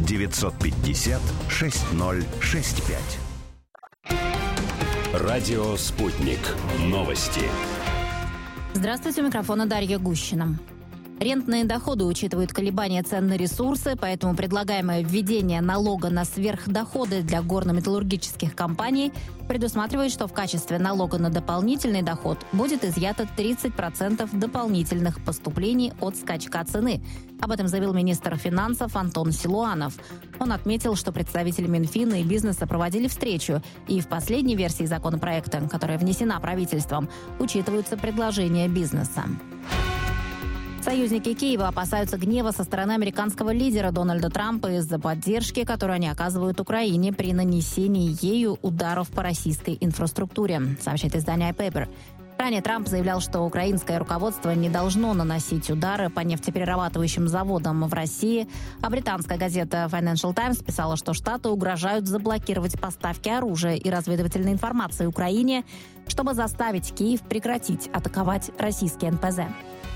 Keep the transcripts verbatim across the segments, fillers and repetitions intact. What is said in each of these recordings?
девятьсот пятьдесят шесть ноль шесть пять. Радио «Спутник». Новости. Здравствуйте, у микрофона Дарья Гущина. Рентные доходы учитывают колебания цен на ресурсы, поэтому предлагаемое введение налога на сверхдоходы для горно-металлургических компаний предусматривает, что в качестве налога на дополнительный доход будет изъято тридцать процентов дополнительных поступлений от скачка цены. Об этом заявил министр финансов Антон Силуанов. Он отметил, что представители Минфина и бизнеса проводили встречу, и в последней версии законопроекта, которая внесена правительством, учитываются предложения бизнеса. Союзники Киева опасаются гнева со стороны американского лидера Дональда Трампа из-за поддержки, которую они оказывают Украине при нанесении ею ударов по российской инфраструктуре, сообщает издание iPaper. Ранее Трамп заявлял, что украинское руководство не должно наносить удары по нефтеперерабатывающим заводам в России, а британская газета Financial Times писала, что Штаты угрожают заблокировать поставки оружия и разведывательной информации Украине, чтобы заставить Киев прекратить атаковать российский эн пэ зэ.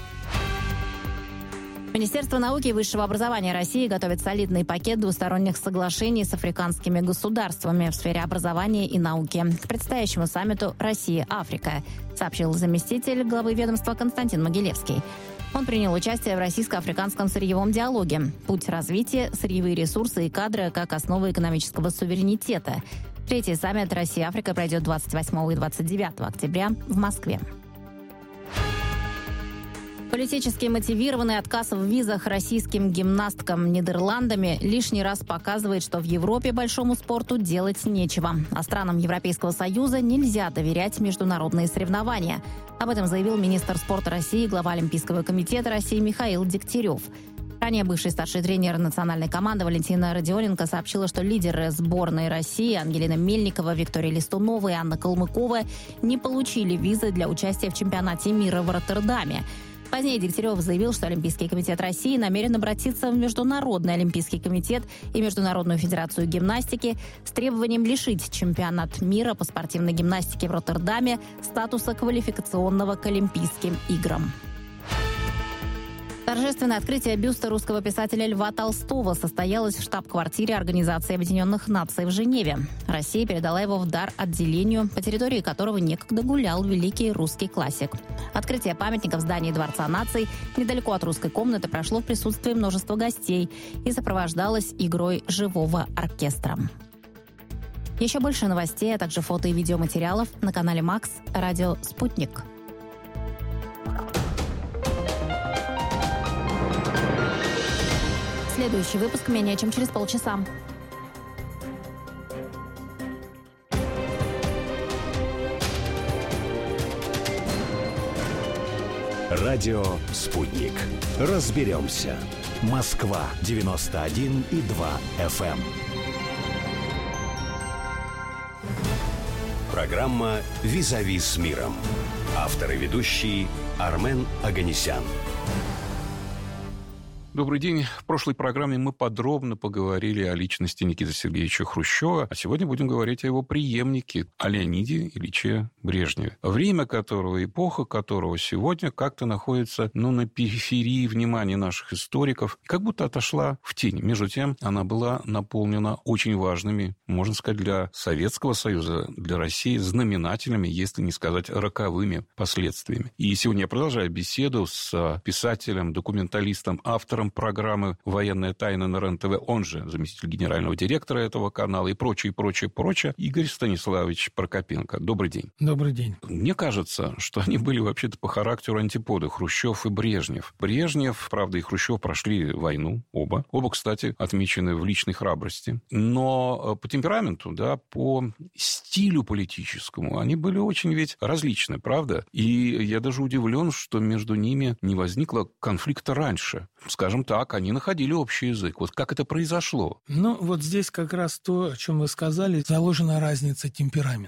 Министерство науки и высшего образования России готовит солидный пакет двусторонних соглашений с африканскими государствами в сфере образования и науки к предстоящему саммиту «Россия-Африка», сообщил заместитель главы ведомства Константин Могилевский. Он принял участие в российско-африканском сырьевом диалоге «Путь развития, сырьевые ресурсы и кадры как основа экономического суверенитета». Третий саммит «Россия-Африка» пройдет двадцать восьмого и двадцать девятого октября в Москве. Политически мотивированный отказ в визах российским гимнасткам Нидерландами лишний раз показывает, что в Европе большому спорту делать нечего, а странам Европейского Союза нельзя доверять международные соревнования. Об этом заявил министр спорта России, глава Олимпийского комитета России Михаил Дегтярев. Ранее бывший старший тренер национальной команды Валентина Родионенко сообщила, что лидеры сборной России Ангелина Мельникова, Виктория Листунова и Анна Калмыкова не получили визы для участия в чемпионате мира в Роттердаме. Позднее Дегтярев заявил, что Олимпийский комитет России намерен обратиться в Международный олимпийский комитет и Международную федерацию гимнастики с требованием лишить чемпионат мира по спортивной гимнастике в Роттердаме статуса квалификационного к Олимпийским играм. Торжественное открытие бюста русского писателя Льва Толстого состоялось в штаб-квартире Организации Объединенных Наций в Женеве. Россия передала его в дар отделению, по территории которого некогда гулял великий русский классик. Открытие памятника в здании Дворца наций недалеко от русской комнаты прошло в присутствии множества гостей и сопровождалось игрой живого оркестра. Еще больше новостей, а также фото и видеоматериалов на канале Макс, радио «Спутник». Следующий выпуск менее чем через полчаса. Радио «Спутник». Разберемся. Москва девяносто один и два эф эм. Программа «Визави с миром». Автор и ведущий Армен Оганесян. Добрый день. В прошлой программе мы подробно поговорили о личности Никиты Сергеевича Хрущева, а сегодня будем говорить о его преемнике, о Леониде Ильиче Брежневе. Время которого, эпоха которого сегодня как-то находится ну, на периферии внимания наших историков, как будто отошла в тень. Между тем, она была наполнена очень важными, можно сказать, для Советского Союза, для России, знаменательными, если не сказать роковыми последствиями. И сегодня я продолжаю беседу с писателем, документалистом, автором программы «Военная тайна» на РЕН-ТВ, он же заместитель генерального директора этого канала и прочее, прочее, прочее, Игорь Станиславович Прокопенко. Добрый день. Добрый день. Мне кажется, что они были вообще-то по характеру антиподы, Хрущев и Брежнев. Брежнев, правда, и Хрущев прошли войну, оба. Оба, кстати, отмечены в личной храбрости. Но по темпераменту, да, по стилю политическому они были очень ведь различны, правда? И я даже удивлен, что между ними не возникло конфликта раньше. Скажем так, они находили общий язык. Вот как это произошло? Ну, вот здесь как раз то, о чем вы сказали, заложена разница темпераментов.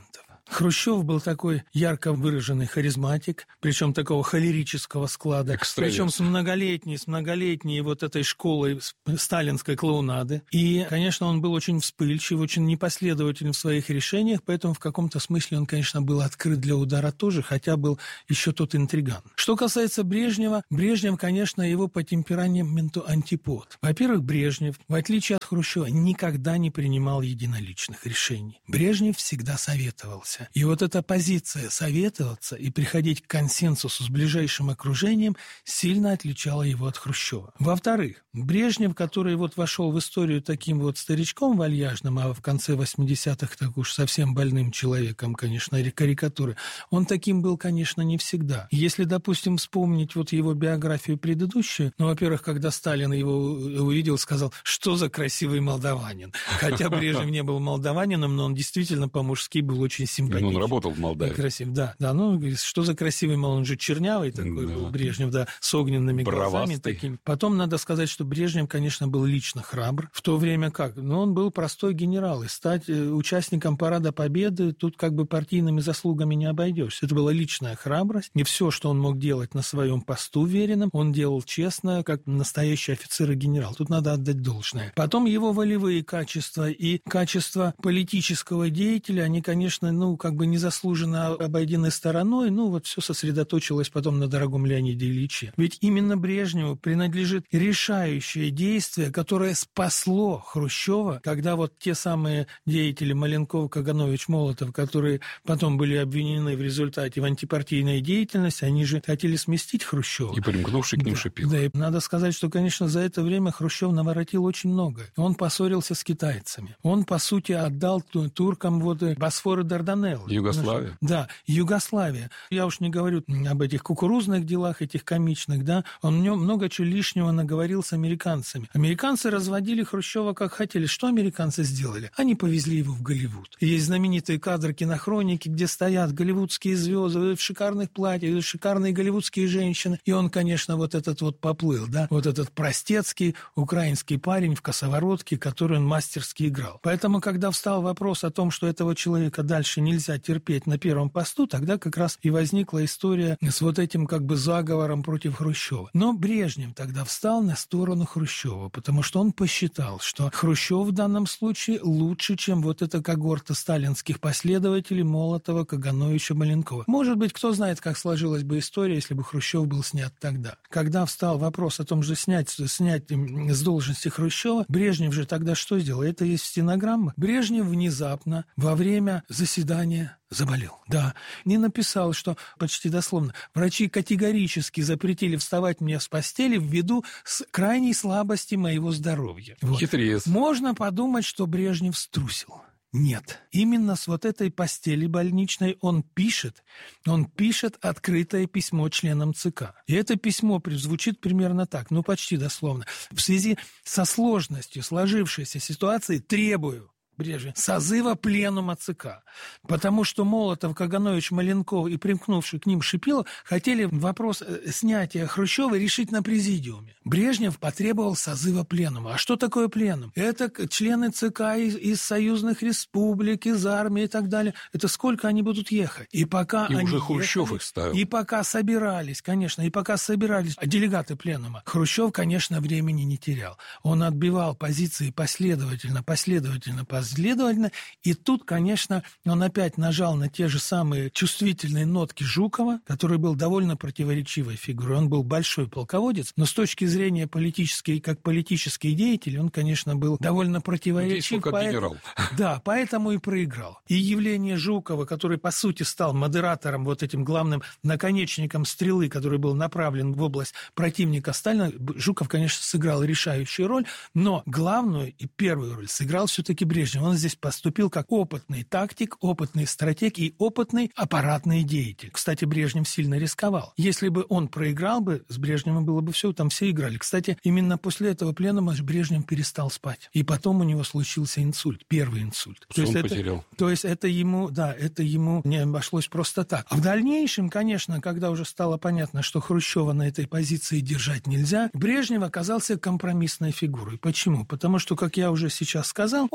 Хрущев был такой ярко выраженный харизматик, причем такого холерического склада, причем с многолетней, с многолетней вот этой школой сталинской клоунады. И, конечно, он был очень вспыльчив, очень непоследователен в своих решениях, поэтому в каком-то смысле он, конечно, был открыт для удара тоже, хотя был еще тот интриган. Что касается Брежнева, Брежнев, конечно, его по темпераменту антипод. Во-первых, Брежнев, в отличие от Хрущева, никогда не принимал единоличных решений. Брежнев всегда советовался. И вот эта позиция советоваться и приходить к консенсусу с ближайшим окружением сильно отличала его от Хрущева. Во-вторых, Брежнев, который вот вошел в историю таким вот старичком вальяжным, а в конце восьмидесятых так уж совсем больным человеком, конечно, карикатуры, он таким был, конечно, не всегда. Если, допустим, вспомнить вот его биографию предыдущую, ну, во-первых, когда Сталин его увидел, сказал, что за красивый молдаванин. Хотя Брежнев не был молдаванином, но он действительно по-мужски был очень симпатичный. Он работал в Молдавии. Красив, да, да, ну, что за красивый молдаванин, он же чернявый такой да. был, Брежнев, да, с огненными глазами такими. Потом надо сказать, что Брежнев, конечно, был лично храбр, в то время как, ну, он был простой генерал, и стать участником Парада Победы тут как бы партийными заслугами не обойдешься. Это была личная храбрость, не все, что он мог делать на своем посту веренном, он делал честно, как настоящий офицер и генерал. Тут надо отдать должное. Потом его волевые качества и качества политического деятеля, они, конечно, ну, как бы незаслуженно обойдены стороной, ну, вот все сосредоточилось потом на дорогом Леониде Ильиче. Ведь именно Брежневу принадлежит решающее действие, которое спасло Хрущева, когда вот те самые деятели Маленков, Каганович, Молотов, которые потом были обвинены в результате в антипартийной деятельности, они же хотели сместить Хрущева. И примкнувший к ним да, Шипилов. Да, и надо сказать, что, конечно, за это время Хрущев наворотил очень много. Он поссорился с китайцами. Он, по сути, отдал туркам вот Босфор и Дарданеллы. Югославия. Да, Югославия. Я уж не говорю об этих кукурузных делах, этих комичных, да. Он в нем много чего лишнего наговорил с американцами. Американцы разводили Хрущева как хотели. Что американцы сделали? Они повезли его в Голливуд. Есть знаменитые кадры кинохроники, где стоят голливудские звезды в шикарных платьях, шикарные голливудские женщины. И он, конечно, вот этот вот поплыл, да, вот этот простецкий украинский парень в косоворотке, который он мастерски играл. Поэтому, когда встал вопрос о том, что этого человека дальше нельзя терпеть на первом посту, тогда как раз и возникла история с вот этим как бы заговором против Хрущева. Но Брежнев тогда встал на сторону Хрущева, потому что он посчитал, что Хрущев в данном случае лучше, чем вот эта когорта сталинских последователей Молотова, Кагановича, Маленкова. Может быть, кто знает, как сложилась бы история, если бы Хрущев был снят тогда. Когда встал вопрос о том же снять, снять с должности Хрущева, Брежнев же тогда что сделал? Это есть в стенограммах. Брежнев внезапно во время заседания заболел. Да. Не написал, что почти дословно врачи категорически запретили вставать мне с постели ввиду крайней слабости моего здоровья. Вот. Хитрец. Можно подумать, что Брежнев струсил. Нет. Именно с вот этой постели больничной он пишет, он пишет открытое письмо членам ЦК. И это письмо звучит примерно так, ну почти дословно. В связи со сложностью сложившейся ситуации требую Брежнев созыва пленума ЦК, потому что Молотов, Каганович, Маленков и примкнувший к ним Шипилов хотели вопрос снятия Хрущева решить на президиуме. Брежнев потребовал созыва пленума. А что такое пленум? Это члены ЦК из, из союзных республик, из армии и так далее. Это сколько они будут ехать? И пока и они уже Хрущев ехали, их ставил. И пока собирались, конечно, и пока собирались делегаты пленума, Хрущев, конечно, времени не терял. Он отбивал позиции последовательно, последовательно, последовательно. Следовательно, и тут, конечно, он опять нажал на те же самые чувствительные нотки Жукова, который был довольно противоречивой фигурой. Он был большой полководец, но с точки зрения политической, как политический деятель, он, конечно, был довольно противоречив. Как поэтому, генерал. Да, поэтому и проиграл. И явление Жукова, который, по сути, стал модератором, вот этим главным наконечником стрелы, который был направлен в область противника Сталина, Жуков, конечно, сыграл решающую роль, но главную и первую роль сыграл все-таки Брежнев. Он здесь поступил как опытный тактик, опытный стратег и опытный аппаратный деятель. Кстати, Брежнев сильно рисковал. Если бы он проиграл бы, с Брежневым было бы все, там все играли. Кстати, именно после этого пленума Брежнев перестал спать. И потом у него случился инсульт, первый инсульт. То есть, он это, потерял. То есть это ему, да, это ему не обошлось просто так. А в дальнейшем, конечно, когда уже стало понятно, что Хрущева на этой позиции держать нельзя, Брежнев оказался компромиссной фигурой. Почему? Потому что, как я уже сейчас сказал, он любил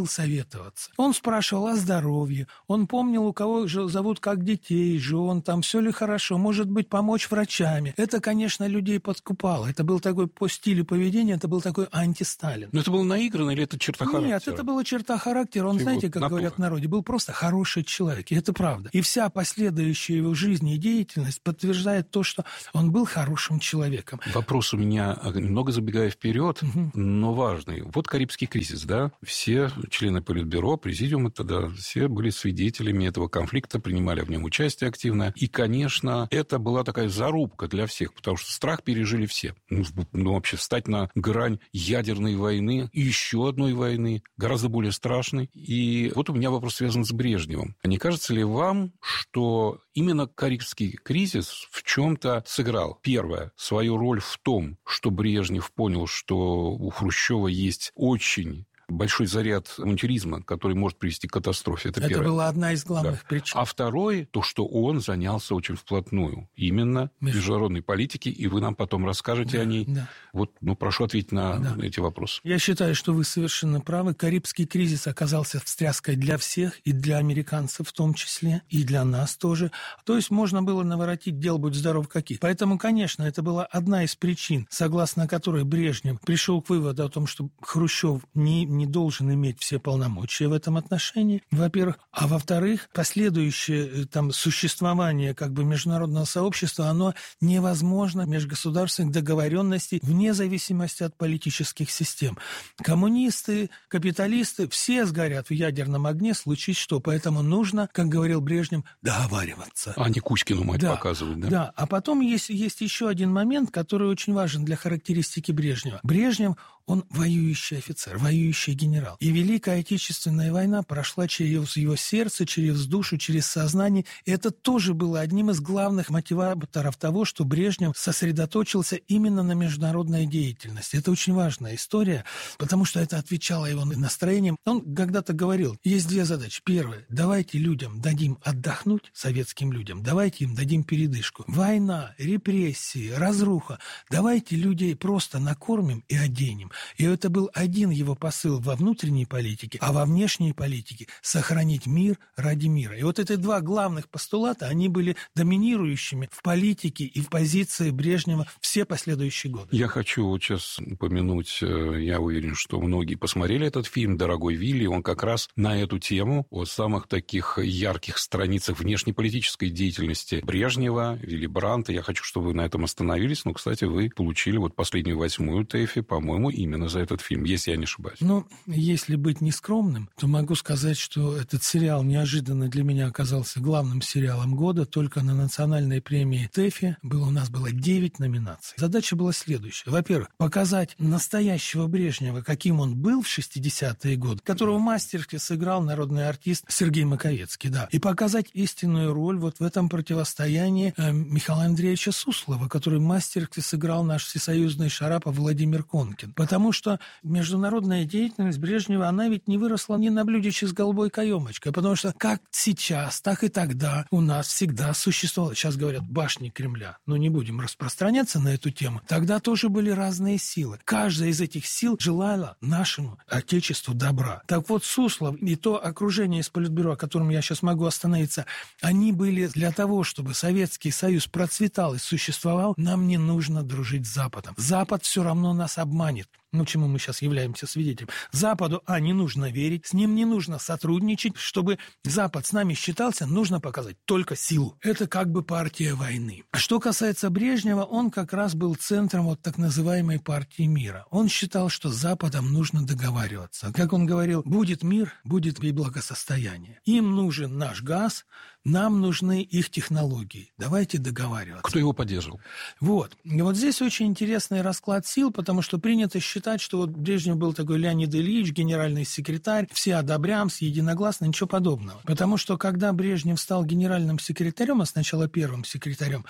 любил советоваться. Он спрашивал о здоровье, он помнил, у кого же зовут как детей, жен, там все ли хорошо, может быть, помочь врачами. Это, конечно, людей подкупало. Это был такой по стилю поведения, это был такой антисталин. Но это было наиграно или это черта характера? Нет, это была черта характера. Он, Чего? знаете, как Натура. говорят в народе, был просто хороший человек. И это правда. И вся последующая его жизнь и деятельность подтверждает то, что он был хорошим человеком. Вопрос у меня, немного забегая вперед, Угу. но важный. Вот Карибский кризис, да? Все члены Политбюро, президиума тогда, все были свидетелями этого конфликта, принимали в нем участие активно. И, конечно, это была такая зарубка для всех, потому что страх пережили все. Ну, ну вообще, встать на грань ядерной войны и еще одной войны, гораздо более страшной. И вот у меня вопрос связан с Брежневым. Не кажется ли вам, что именно Карибский кризис в чем-то сыграл, первое, свою роль в том, что Брежнев понял, что у Хрущева есть очень большой заряд авантюризма, который может привести к катастрофе. Это, Это первое. была одна из главных Да. причин. А второе, то, что он занялся очень вплотную именно Между... международной политики, и вы нам потом расскажете да, о ней. Да. Вот, ну, прошу ответить на Да. эти вопросы. Я считаю, что вы совершенно правы. Карибский кризис оказался встряской для всех, и для американцев в том числе, и для нас тоже. То есть можно было наворотить дел, будь здоров, каких. Поэтому, конечно, это была одна из причин, согласно которой Брежнев пришел к выводу о том, что Хрущев не, не должен иметь все полномочия в этом отношении, во-первых. А во-вторых, последующее там, существование как бы международного сообщества, оно невозможно межгосударственных договоренностей вне зависимости от политических систем. Коммунисты, капиталисты, все сгорят в ядерном огне, случись что. Поэтому нужно, как говорил Брежнев, договариваться. А не Кузькину мать Да, показывают, да? Да, а потом есть, есть еще один момент, который очень важен для характеристики Брежнева. Брежнев, он воюющий офицер, воюющий генерал. И Великая Отечественная война прошла через его сердце, через душу, через сознание. И это тоже было одним из главных мотиваторов того, что Брежнев сосредоточился именно на международной деятельности. Это очень важная история, потому что это отвечало его настроениям. Он когда-то говорил, есть две задачи. Первая, давайте людям дадим отдохнуть, советским людям, давайте им дадим передышку. Война, репрессии, разруха. Давайте людей просто накормим и оденем. И это был один его посыл во внутренней политике, а во внешней политике – сохранить мир ради мира. И вот эти два главных постулата, они были доминирующими в политике и в позиции Брежнева все последующие годы. Я хочу вот сейчас упомянуть, я уверен, что многие посмотрели этот фильм «Дорогой Вилли», он как раз на эту тему, о самых таких ярких страницах внешнеполитической деятельности Брежнева, Вилли Брандта. Я хочу, чтобы вы на этом остановились. Но, кстати, вы получили вот последнюю восьмую ТЭФИ, по-моему, именно за этот фильм, если я не ошибаюсь. Ну, если быть нескромным, то могу сказать, что этот сериал неожиданно для меня оказался главным сериалом года. Только на национальной премии ТЭФИ было, у нас было девять номинаций. Задача была следующая. Во-первых, показать настоящего Брежнева, каким он был в шестидесятые годы, которого мастерски сыграл народный артист Сергей Маковецкий, да, и показать истинную роль вот в этом противостоянии э, Михаила Андреевича Суслова, который мастерски сыграл наш всесоюзный шарапов Владимир Конкин. Потому что международная деятельность Брежнева, она ведь не выросла ни на блюдечке с голубой каемочкой, потому что как сейчас, так и тогда у нас всегда существовало, сейчас говорят, башни Кремля, но не будем распространяться на эту тему, тогда тоже были разные силы. Каждая из этих сил желала нашему Отечеству добра. Так вот, Суслов и то окружение из Политбюро, о котором я сейчас могу остановиться, они были для того, чтобы Советский Союз процветал и существовал, нам не нужно дружить с Западом. Запад все равно нас обманет. Ну, чему мы сейчас являемся свидетелем. Западу, а, не нужно верить, с ним не нужно сотрудничать. Чтобы Запад с нами считался, нужно показать только силу. Это как бы партия войны. Что касается Брежнева, он как раз был центром вот так называемой партии мира. Он считал, что с Западом нужно договариваться. Как он говорил, будет мир, будет и благосостояние. Им нужен наш газ, нам нужны их технологии. Давайте договариваться. Кто его поддерживал? Вот. И вот здесь очень интересный расклад сил, потому что принято считать, что вот Брежнев был такой Леонид Ильич, генеральный секретарь, все одобрямся, единогласно, ничего подобного. Потому что когда Брежнев стал генеральным секретарем, а сначала первым секретарем,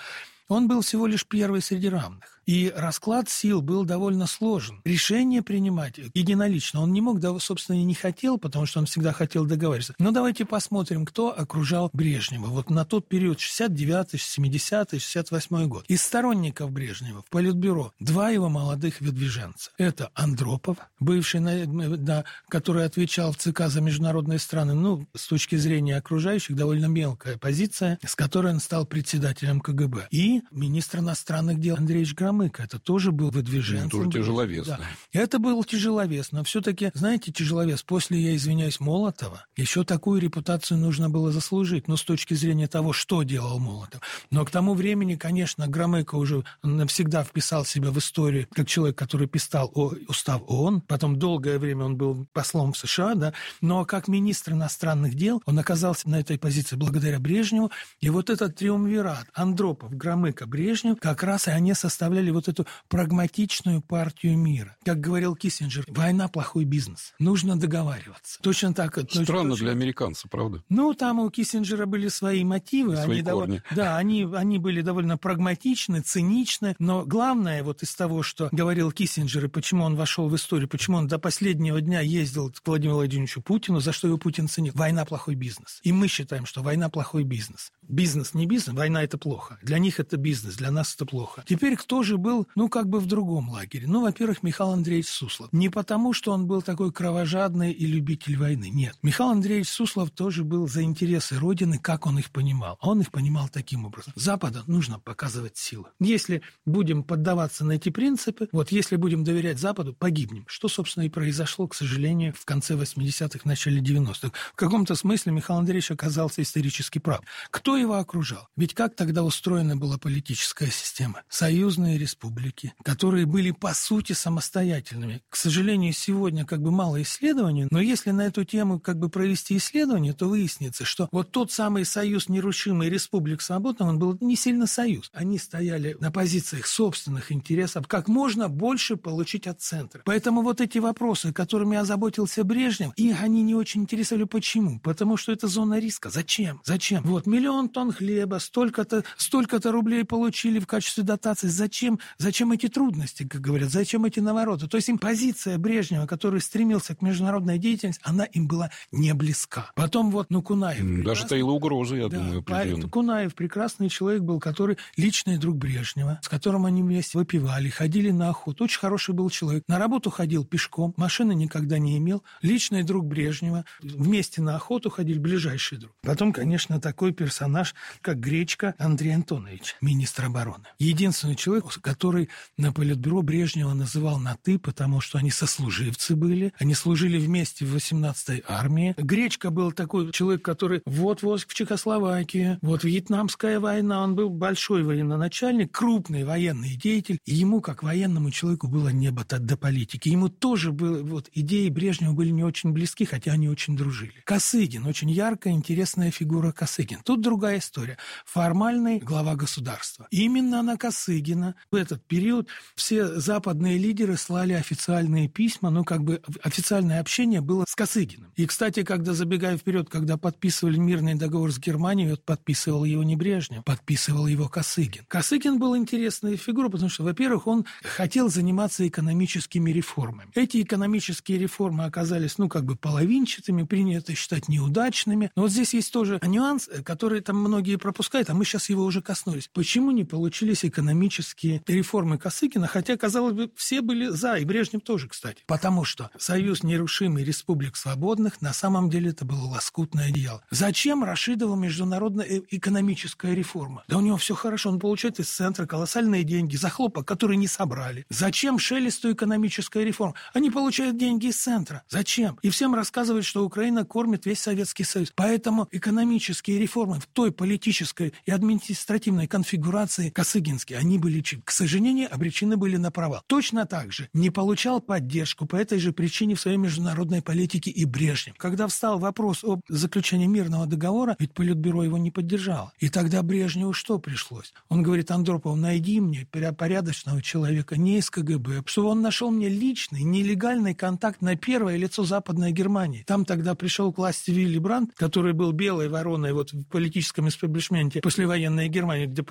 Он был всего лишь первый среди равных. И расклад сил был довольно сложен. Решение принимать единолично он не мог, да, собственно, и не хотел, потому что он всегда хотел договариваться. Но давайте посмотрим, кто окружал Брежнева. Вот на тот период, шестьдесят девятый, семидесятый, шестьдесят восьмой год. Из сторонников Брежнева в Политбюро два его молодых выдвиженца. Это Андропов, бывший, да, который отвечал в ЦК за международные страны, ну, с точки зрения окружающих, довольно мелкая позиция, с которой он стал председателем КГБ. И министр иностранных дел Андреевич Громыко. Это тоже был выдвиженцем. Ну, тоже тяжеловес. Да. Да. Это был тяжеловес, но все-таки, знаете, тяжеловес, после, я извиняюсь, Молотова, еще такую репутацию нужно было заслужить, но с точки зрения того, что делал Молотов. Но к тому времени, конечно, Громыко уже навсегда вписал себя в историю как человек, который писал устав ООН, потом долгое время он был послом в США, да, но как министр иностранных дел он оказался на этой позиции благодаря Брежневу, и вот этот триумвират Андропов, Громыко, Брежнев, как раз и они составляли вот эту прагматичную партию мира. Как говорил Киссинджер, война – плохой бизнес. Нужно договариваться. Точно так. Странно точно... для американцев, правда? Ну, там у Киссинджера были свои мотивы. Свои они корни. Дов... Да, они, они были довольно прагматичны, циничны. Но главное вот из того, что говорил Киссинджер, и почему он вошел в историю, почему он до последнего дня ездил к Владимиру Владимировичу Путину, за что его Путин ценил. Война – плохой бизнес. И мы считаем, что война – плохой бизнес. Бизнес не бизнес, война – это плохо. Для них это бизнес, для нас это плохо. Теперь кто же был, ну, как бы в другом лагере? Ну, во-первых, Михаил Андреевич Суслов. Не потому, что он был такой кровожадный и любитель войны. Нет. Михаил Андреевич Суслов тоже был за интересы Родины, как он их понимал. Он их понимал таким образом. Западу нужно показывать силу. Если будем поддаваться на эти принципы, вот если будем доверять Западу, погибнем. Что, собственно, и произошло, к сожалению, в конце восьмидесятых, начале девяностых. В каком-то смысле Михаил Андреевич оказался исторически прав. Кто его окружал? Ведь как тогда устроена была политическая система? Союзные республики, которые были по сути самостоятельными. К сожалению, сегодня как бы мало исследований, но если на эту тему как бы провести исследование, то выяснится, что вот тот самый союз нерушимый республик свободных, он был не сильно союз. Они стояли на позициях собственных интересов, как можно больше получить от центра. Поэтому вот эти вопросы, которыми озаботился Брежнев, их они не очень интересовали. Почему? Потому что это зона риска. Зачем? Зачем? Вот миллион тонн хлеба, столько-то, столько-то рублей получили в качестве дотации. Зачем? Зачем эти трудности, как говорят? Зачем эти навороты? То есть им позиция Брежнева, который стремился к международной деятельности, она им была не близка. Потом вот, ну, Кунаев. Даже стояла угроза, я да, думаю, определенно. Кунаев прекрасный человек был, который личный друг Брежнева, с которым они вместе выпивали, ходили на охоту. Очень хороший был человек. На работу ходил пешком, машины никогда не имел. Личный друг Брежнева. Вместе на охоту ходили, ближайший друг. Потом, конечно, такой персонаж, как Гречко Андрей Антонович, министр обороны. Единственный человек, который на Политбюро Брежнева называл на «ты», потому что они сослуживцы были. Они служили вместе в восемнадцатой армии. Гречко был такой человек, который вот-вот в Чехословакии, вот Вьетнамская война. Он был большой военноначальник, крупный военный деятель. И ему, как военному человеку, было небо до политики. Ему тоже было, вот, идеи Брежнева были не очень близки, хотя они очень дружили. Косыгин, очень яркая, интересная фигура Косыгин. Тут другая история. Формальный глава государства. Именно на Косыгина в этот период все западные лидеры слали официальные письма, ну, как бы официальное общение было с Косыгиным. И, кстати, когда, забегая вперед, когда подписывали мирный договор с Германией, вот подписывал его не Брежнев, подписывал его Косыгин. Косыгин был интересной фигурой, потому что, во-первых, он хотел заниматься экономическими реформами. Эти экономические реформы оказались, ну, как бы половинчатыми, принято считать неудачными. Но вот здесь есть тоже нюанс, который там многие пропускают, а мы сейчас его уже коснулись. Почему не получились экономические реформы Косыгина, хотя, казалось бы, все были за, и Брежнев тоже, кстати. Потому что Союз нерушимый республик свободных на самом деле это было лоскутное одеяло. Зачем Рашидову международная экономическая реформа? Да у него все хорошо, он получает из центра колоссальные деньги за хлопок, которые не собрали. Зачем Шелесту экономическая реформа? Они получают деньги из центра. Зачем? И всем рассказывают, что Украина кормит весь Советский Союз. Поэтому экономические реформы в той политической и административной конфигурации косыгинские, они были, к сожалению, обречены были на провал. Точно так же не получал поддержку по этой же причине в своей международной политике и Брежнев. Когда встал вопрос об заключении мирного договора, ведь Политбюро его не поддержало. И тогда Брежневу что пришлось? Он говорит: Андропов, найди мне порядочного человека не из КГБ, чтобы он нашел мне личный, нелегальный контакт на первое лицо Западной Германии. Там тогда пришел к власти Вилли Брандт, который был белой вороной вот в политическом эстаблишменте послевоенной Германии, где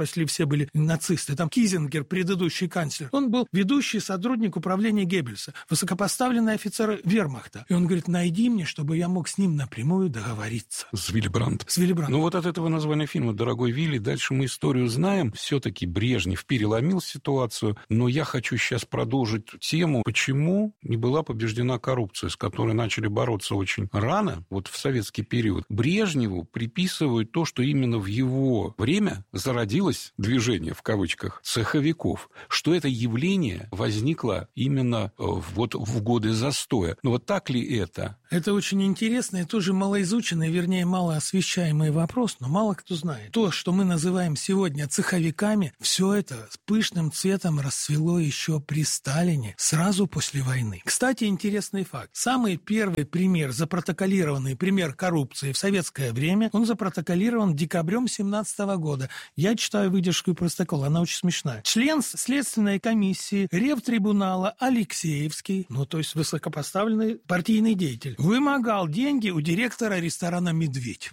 почти все были нацисты. Там Кизингер, предыдущий канцлер, он был ведущий сотрудник управления Геббельса, высокопоставленный офицер вермахта. И он говорит, найди мне, чтобы я мог с ним напрямую договориться. С Вилли Брандтом. С Вилли Брандтом. Ну вот от этого названия фильма «Дорогой Вилли» дальше мы историю знаем. Все-таки Брежнев переломил ситуацию, но я хочу сейчас продолжить тему, почему не была побеждена коррупция, с которой начали бороться очень рано, вот в советский период. Брежневу приписывают то, что именно в его время зародилось движение, в кавычках, цеховиков, что это явление возникло именно вот в годы застоя. Но вот так ли это? Это очень интересный, тоже малоизученный, вернее, малоосвещаемый вопрос, но мало кто знает. То, что мы называем сегодня цеховиками, все это с пышным цветом расцвело еще при Сталине, сразу после войны. Кстати, интересный факт. Самый первый пример, запротоколированный пример коррупции в советское время, он запротоколирован декабрем семнадцатого года. Я читаю выдержку из протокола, она очень смешная. Член следственной комиссии Ревтрибунала Алексеевский, ну, то есть высокопоставленный партийный деятель, вымогал деньги у директора ресторана «Медведь».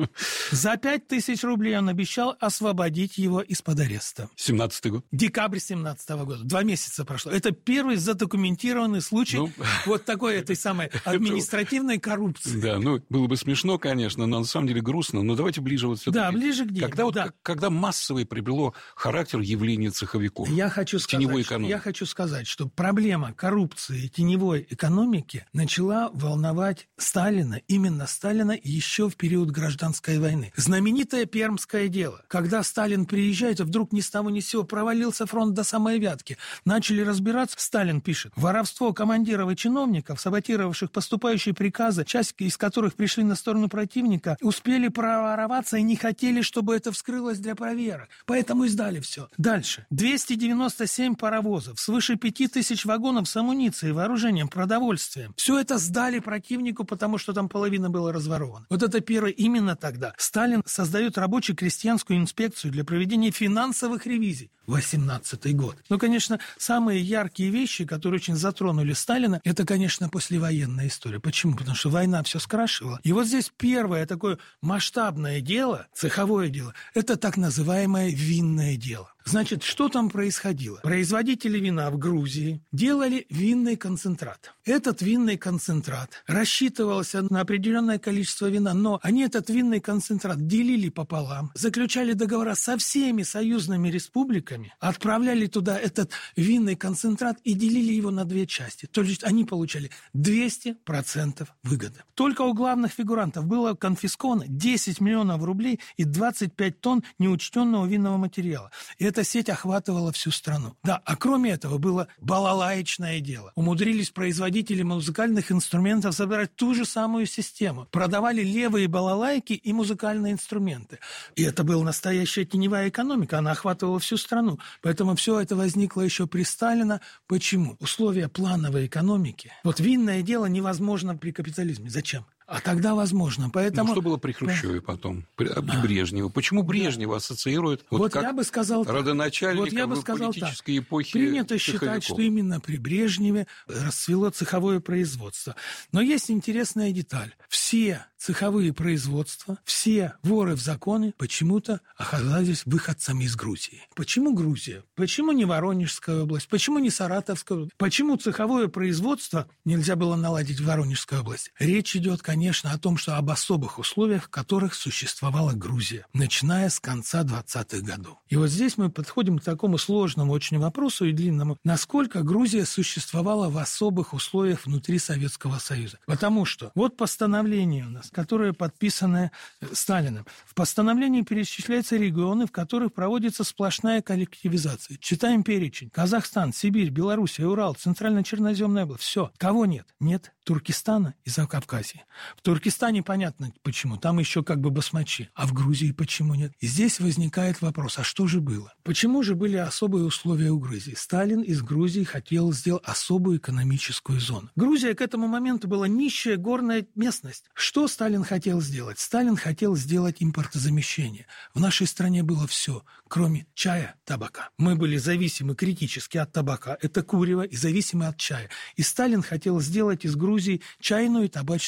За пять тысяч рублей он обещал освободить его из-под ареста. семнадцатый год. Декабрь семнадцатого года. Два месяца прошло. Это первый задокументированный случай ну, вот такой этой самой административной коррупции. Да, ну, было бы смешно, конечно, но на самом деле грустно. Но давайте ближе вот все-таки. Да, ближе к делу. Когда, вот, да. когда массовое приобрело характер явления цеховиков. Я хочу сказать, что, я хочу сказать, что проблема коррупции теневой экономики начала волновать Сталина, именно Сталина еще в период гражданской войны. Знаменитое Пермское дело. Когда Сталин приезжает, вдруг ни с того ни с сего провалился фронт до самой Вятки. Начали разбираться. Сталин пишет: воровство командиров и чиновников, саботировавших поступающие приказы, часть из которых пришли на сторону противника, успели провороваться и не хотели, чтобы это вскрылось для проверок. Поэтому и сдали все. Дальше. двести девяносто семь паровозов, свыше пяти тысяч вагонов с амуницией, вооружением, продовольствием. Все это сдали противнику, потому что там половина была разворована. Вот это первое. Именно тогда Сталин создает рабоче-крестьянскую инспекцию для проведения финансовых ревизий. восемнадцатый год. Ну, конечно, самые яркие вещи, которые очень затронули Сталина, это, конечно, послевоенная история. Почему? Потому что война все скрашивала. И вот здесь первое такое масштабное дело, цеховое дело, это так называемое винное дело. Значит, что там происходило? Производители вина в Грузии делали винный концентрат. Этот винный концентрат рассчитывался на определенное количество вина, но они этот винный концентрат делили пополам, заключали договора со всеми союзными республиками, отправляли туда этот винный концентрат и делили его на две части. То есть они получали двести процентов выгоды. Только у главных фигурантов было конфисковано десять миллионов рублей и двадцать пять тонн неучтенного винного материала. И это Эта сеть охватывала всю страну. Да, а кроме этого было балалаечное дело. Умудрились производители музыкальных инструментов собирать ту же самую систему. Продавали левые балалайки и музыкальные инструменты. И это была настоящая теневая экономика. Она охватывала всю страну. Поэтому все это возникло еще при Сталине. Почему? Условия плановой экономики. Вот винное дело невозможно при капитализме. Зачем? А тогда возможно. Поэтому... Ну, что было при Хрущеве потом? При Брежневе? Почему Брежнева ассоциируют вот, вот как я бы сказал родоначальника вот я бы в сказал политической так. эпохе Принято цеховиков? считать, что именно при Брежневе расцвело цеховое производство. Но есть интересная деталь. Все цеховые производства, все воры в законе почему-то оказались выходцами из Грузии. Почему Грузия? Почему не Воронежская область? Почему не Саратовская область? Почему цеховое производство нельзя было наладить в Воронежской области? Речь идет, конечно, о том, что об особых условиях, в которых существовала Грузия, начиная с конца двадцатых годов. И вот здесь мы подходим к такому сложному очень вопросу и длинному. Насколько Грузия существовала в особых условиях внутри Советского Союза? Потому что вот постановление у нас, которое подписано Сталиным. В постановлении перечисляются регионы, в которых проводится сплошная коллективизация. Читаем перечень. Казахстан, Сибирь, Белоруссия, Урал, Центрально-Черноземная область. Все. Кого нет? Нет Туркестана и Закавказья. В Туркестане понятно почему. Там еще как бы басмачи. А в Грузии почему нет? И здесь возникает вопрос, а что же было? Почему же были особые условия у Грузии? Сталин из Грузии хотел сделать особую экономическую зону. Грузия к этому моменту была нищая горная местность. Что Сталин хотел сделать? Сталин хотел сделать импортозамещение. В нашей стране было все, кроме чая, табака. Мы были зависимы критически от табака, это курево, и зависимы от чая. И Сталин хотел сделать из Грузии чайную и табачную республику.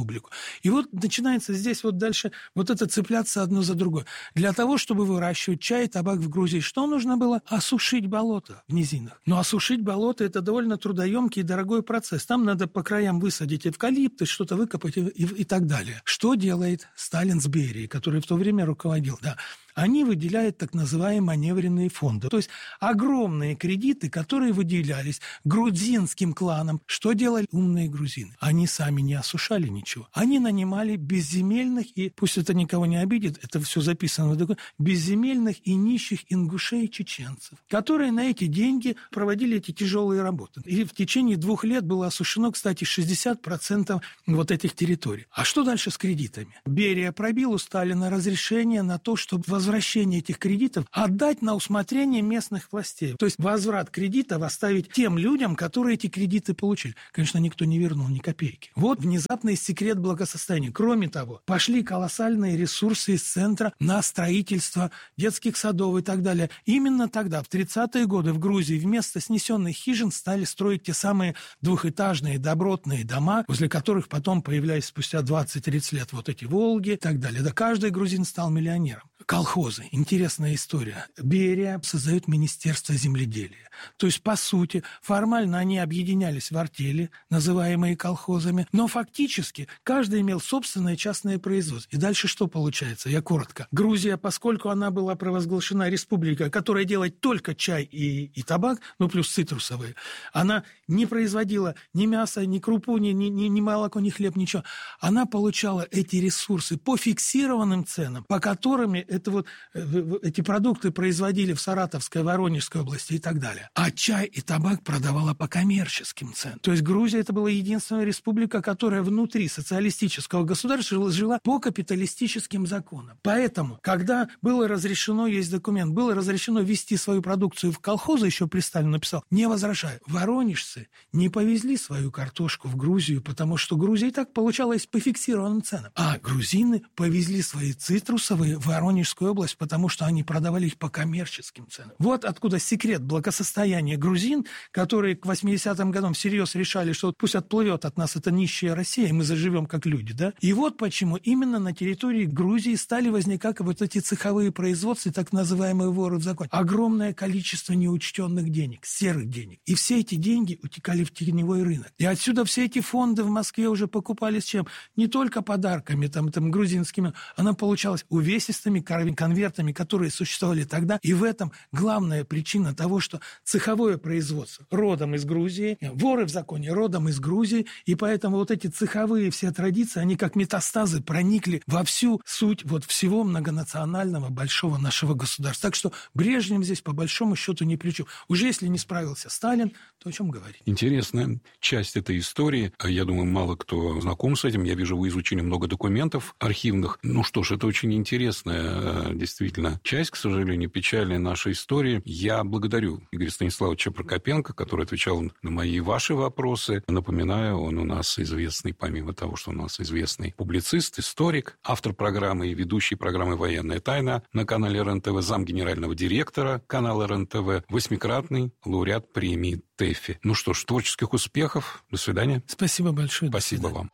республику. И вот начинается здесь вот дальше вот это цепляться одно за другое. Для того, чтобы выращивать чай и табак в Грузии, что нужно было? Осушить болото в низинах. Но осушить болото – это довольно трудоемкий и дорогой процесс. Там надо по краям высадить эвкалипты, что-то выкопать и, и, и так далее. Что делает Сталин с Берией, который в то время руководил? Да. Они выделяют так называемые маневренные фонды. То есть огромные кредиты, которые выделялись грузинским кланам. Что делали умные грузины? Они сами не осушали ничего. Они нанимали безземельных, и пусть это никого не обидит, это все записано в документе, безземельных и нищих ингушей и чеченцев, которые на эти деньги проводили эти тяжелые работы. И в течение двух лет было осушено, кстати, шестьдесят процентов вот этих территорий. А что дальше с кредитами? Берия пробил у Сталина разрешение на то, чтобы возвращение этих кредитов отдать на усмотрение местных властей. То есть возврат кредитов оставить тем людям, которые эти кредиты получили. Конечно, никто не вернул ни копейки. Вот внезапный секрет благосостояния. Кроме того, пошли колоссальные ресурсы из центра на строительство детских садов и так далее. Именно тогда, в тридцатые годы, в Грузии вместо снесенных хижин стали строить те самые двухэтажные добротные дома, возле которых потом появлялись спустя двадцать-тридцать лет вот эти «Волги» и так далее. Да каждый грузин стал миллионером. Колхозы. Интересная история. Берия создает Министерство земледелия. То есть, по сути, формально они объединялись в артели, называемые колхозами, но фактически каждый имел собственное частное производство. И дальше что получается? Я коротко. Грузия, поскольку она была провозглашена республикой, которая делает только чай и, и табак, ну плюс цитрусовые, она не производила ни мяса, ни крупу, ни, ни, ни, ни молоко, ни хлеб, ничего. Она получала эти ресурсы по фиксированным ценам, по которым это вот, эти продукты производили в Саратовской, Воронежской области и так далее. А чай и табак продавала по коммерческим ценам. То есть Грузия это была единственная республика, которая внутри социалистического государства жила по капиталистическим законам. Поэтому, когда было разрешено, есть документ, было разрешено ввести свою продукцию в колхозы, еще при Сталине написал, не возражаю. Воронежцы не повезли свою картошку в Грузию, потому что Грузия и так получалась по фиксированным ценам. А грузины повезли свои цитрусовые в Воронежскую область, потому что они продавали их по коммерческим ценам. Вот откуда секрет благосостояния грузин, которые к восьмидесятым годам всерьез решали, что пусть отплывет от нас эта нищая Россия, и мы заживем как люди, да? И вот почему именно на территории Грузии стали возникать вот эти цеховые производства, так называемые воры в законе. Огромное количество неучтенных денег, серых денег. И все эти деньги утекали в теневой рынок. И отсюда все эти фонды в Москве уже покупались чем? Не только подарками, там, там грузинскими, она получалась увесистыми конвертами, которые существовали тогда. И в этом главная причина того, что цеховое производство родом из Грузии, воры в законе родом из Грузии, и поэтому вот эти цеховые все традиции, они как метастазы проникли во всю суть вот всего многонационального большого нашего государства. Так что Брежнев здесь по большому счету ни при чем. Уже если не справился Сталин, то о чем говорить? Интересная часть этой истории. Я думаю, мало кто знаком с этим. Я вижу, вы изучили много документов архивных. Ну что ж, это очень интересная действительно часть, к сожалению, печальная нашей истории. Я благодарю Игоря Станиславовича Прокопенко, который отвечал на мои и ваши вопросы. Напоминаю, он у нас известный, помимо того, что у нас известный публицист, историк, автор программы и ведущий программы «Военная тайна» на канале эр эн тэ вэ, зам генерального директора канала эр эн тэ вэ, восьмикратный лауреат премии ТЭФИ. Ну что ж, творческих успехов. До свидания. Спасибо большое. Спасибо вам.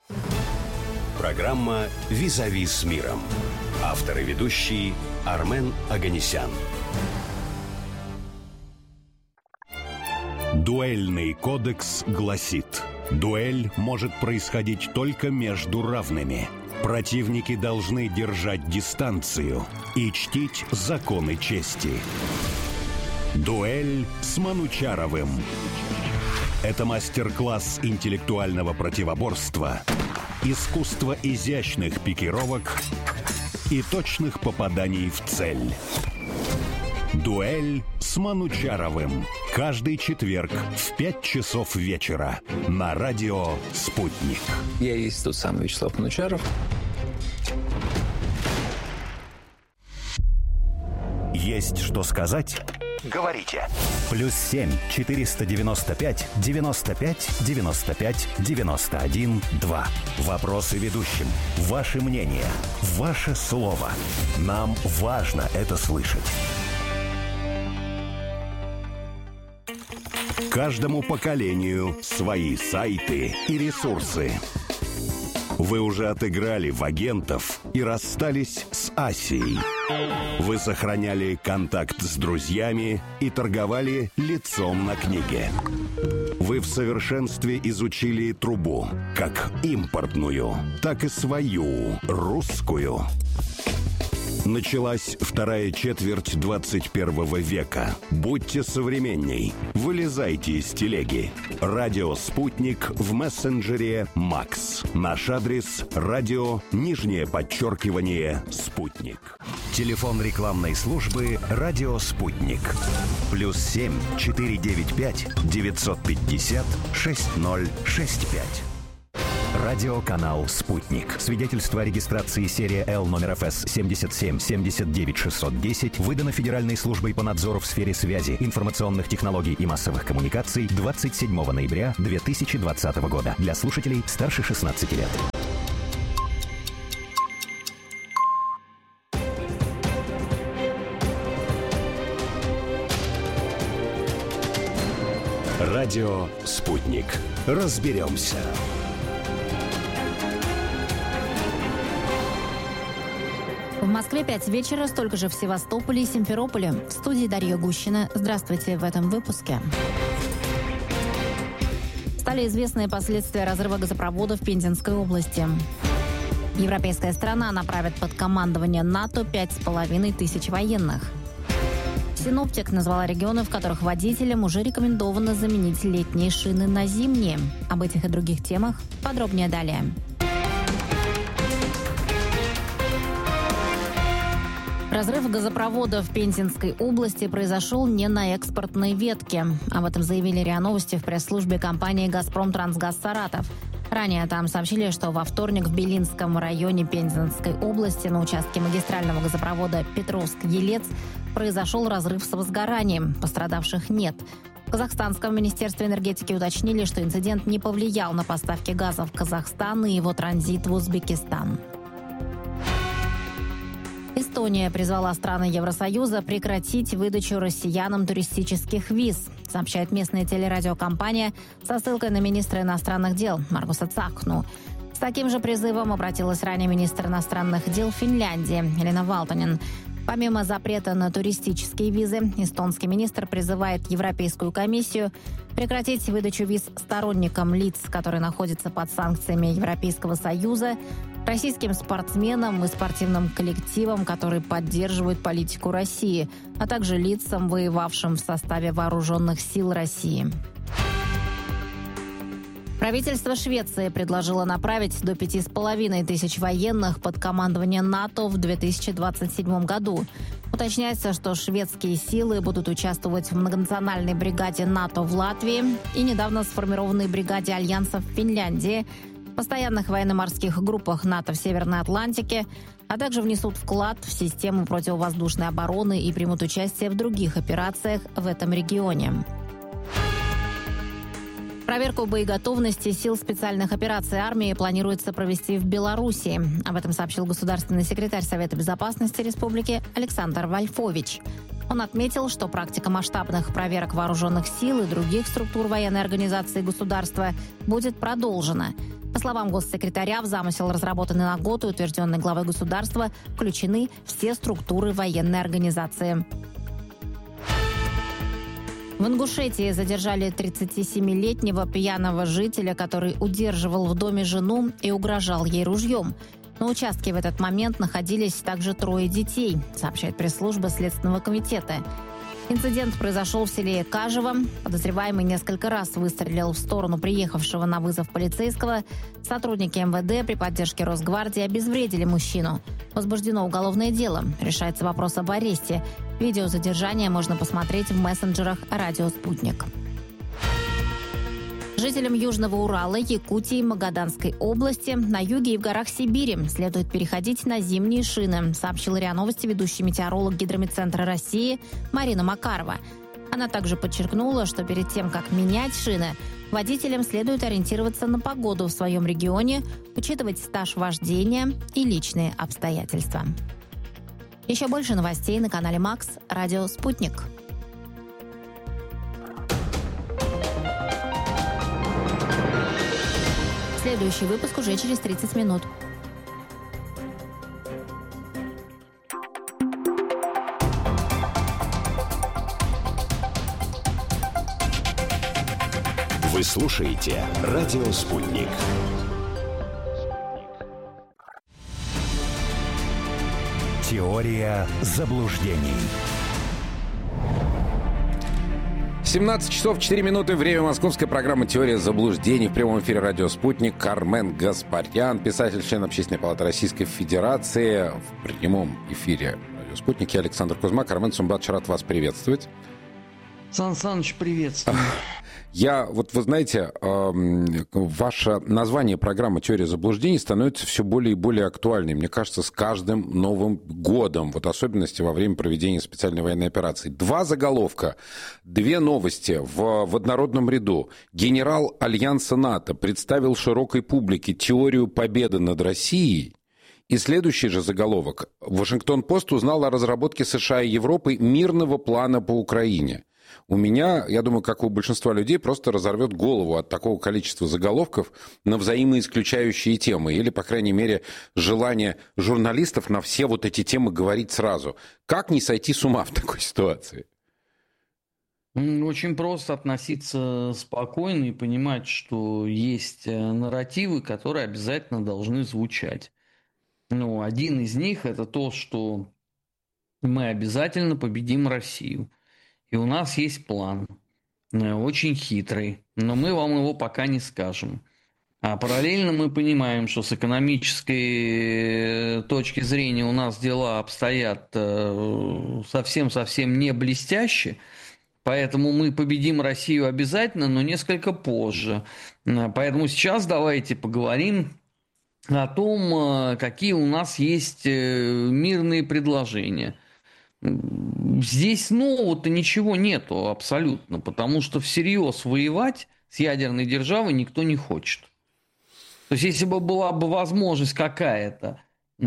Программа «Визави с миром». Автор и ведущий Армен Оганесян. Дуэльный кодекс гласит: дуэль может происходить только между равными. Противники должны держать дистанцию и чтить законы чести. Дуэль с Манучаровым. Это мастер-класс интеллектуального противоборства, искусство изящных пикировок и точных попаданий в цель. Дуэль с Манучаровым. Каждый четверг в пять часов вечера на радио «Спутник». Я и есть тот самый Вячеслав Манучаров. Есть что сказать? Говорите. Плюс семь четыреста девяносто пять девяносто пять девяносто пять девяносто один два. Вопросы ведущим. Ваше мнение. Ваше слово. Нам важно это слышать. Каждому поколению свои сайты и ресурсы. Вы уже отыграли в агентов и расстались с Асией. Вы сохраняли контакт с друзьями и торговали лицом на книге. Вы в совершенстве изучили трубу, как импортную, так и свою, русскую. Началась вторая четверть двадцать первого века. Будьте современней. Вылезайте из телеги. Радио «Спутник» в мессенджере «Макс». Наш адрес – радио, нижнее подчеркивание, «Спутник». Телефон рекламной службы «Радио Спутник». Плюс семь четыре девять пять девятьсот пятьдесят шесть ноль шесть пять. Радиоканал «Спутник». Свидетельство о регистрации серия Л номер эф эс семьдесят семь семьдесят девять шестьсот десять выдано Федеральной службой по надзору в сфере связи, информационных технологий и массовых коммуникаций двадцать седьмого ноября две тысячи двадцатого года. Для слушателей старше шестнадцати лет. Радио «Спутник». Разберемся. В Москве пять вечера, столько же в Севастополе и Симферополе. В студии Дарья Гущина. Здравствуйте в этом выпуске. Стали известны последствия разрыва газопровода в Пензенской области. Европейская страна направит под командование НАТО пять с половиной тысяч военных. Синоптик назвала регионы, в которых водителям уже рекомендовано заменить летние шины на зимние. Об этих и других темах подробнее далее. Разрыв газопровода в Пензенской области произошел не на экспортной ветке. Об этом заявили РИА Новости в пресс-службе компании «Газпром Трансгаз Саратов». Ранее там сообщили, что во вторник в Белинском районе Пензенской области на участке магистрального газопровода Петровск-Елец произошел разрыв с возгоранием. Пострадавших нет. В Казахстанском министерстве энергетики уточнили, что инцидент не повлиял на поставки газа в Казахстан и его транзит в Узбекистан. Эстония призвала страны Евросоюза прекратить выдачу россиянам туристических виз, сообщает местная телерадиокомпания со ссылкой на министра иностранных дел Маргуса Цахну. С таким же призывом обратилась ранее министр иностранных дел Финляндии Елена Валтонен. Помимо запрета на туристические визы, эстонский министр призывает Европейскую комиссию прекратить выдачу виз сторонникам лиц, которые находятся под санкциями Европейского Союза, российским спортсменам и спортивным коллективам, которые поддерживают политику России, а также лицам, воевавшим в составе вооруженных сил России. Правительство Швеции предложило направить до пяти с половиной тысяч военных под командование НАТО в две тысячи двадцать седьмом году. Уточняется, что шведские силы будут участвовать в многонациональной бригаде НАТО в Латвии и недавно сформированной бригаде Альянса в Финляндии, постоянных военно-морских группах НАТО в Северной Атлантике, а также внесут вклад в систему противовоздушной обороны и примут участие в других операциях в этом регионе. Проверку боеготовности сил специальных операций армии планируется провести в Беларуси. Об этом сообщил государственный секретарь Совета безопасности республики Александр Вольфович. Он отметил, что практика масштабных проверок вооруженных сил и других структур военной организации государства будет продолжена. По словам госсекретаря, в замысел, разработанный на год и утвержденный главой государства, включены все структуры военной организации. В Ингушетии задержали тридцатисемилетнего пьяного жителя, который удерживал в доме жену и угрожал ей ружьем. На участке в этот момент находились также трое детей, сообщает пресс-служба Следственного комитета. Инцидент произошел в селе Кажево. Подозреваемый несколько раз выстрелил в сторону приехавшего на вызов полицейского. Сотрудники эм вэ дэ при поддержке Росгвардии обезвредили мужчину. Возбуждено уголовное дело. Решается вопрос об аресте. Видео задержания можно посмотреть в мессенджерах «Радио Спутник». Жителям Южного Урала, Якутии, Магаданской области, на юге и в горах Сибири следует переходить на зимние шины, сообщила РИА Новости ведущий метеоролог Гидрометцентра России Марина Макарова. Она также подчеркнула, что перед тем, как менять шины, водителям следует ориентироваться на погоду в своем регионе, учитывать стаж вождения и личные обстоятельства. Еще больше новостей на канале Макс, Радио Спутник. В Следующий выпуск уже через тридцать минут. Вы слушаете «Радио Спутник». Теория заблуждений. семнадцать часов четыре минуты. Время московской программы «Теория заблуждений». В прямом эфире «Радио Спутник». Кармен Гаспарян, писатель, член Общественной палаты Российской Федерации. В прямом эфире «Радио Спутник». Я Александр Кузьма. Кармен Сумбатович, рад вас приветствовать. Сан Саныч, приветствую. Я, вот вы знаете, э, ваше название программы «Теория заблуждений» становится все более и более актуальной. Мне кажется, с каждым Новым годом, вот особенности во время проведения специальной военной операции. Два заголовка, две новости в, в однородном ряду. Генерал Альянса НАТО представил широкой публике теорию победы над Россией. И следующий же заголовок. Вашингтон-Пост узнал о разработке США и Европы мирного плана по Украине. У меня, я думаю, как у большинства людей, просто разорвет голову от такого количества заголовков на взаимоисключающие темы. Или, по крайней мере, желание журналистов на все вот эти темы говорить сразу. Как не сойти с ума в такой ситуации? Очень просто относиться спокойно и понимать, что есть нарративы, которые обязательно должны звучать. Ну, один из них – это то, что мы обязательно победим Россию. И у нас есть план, очень хитрый, но мы вам его пока не скажем. А параллельно мы понимаем, что с экономической точки зрения у нас дела обстоят совсем-совсем не блестяще, поэтому мы победим Россию обязательно, но несколько позже. Поэтому сейчас давайте поговорим о том, какие у нас есть мирные предложения. Здесь нового-то ничего нету абсолютно, потому что всерьез воевать с ядерной державой никто не хочет. То есть, если бы была бы возможность какая-то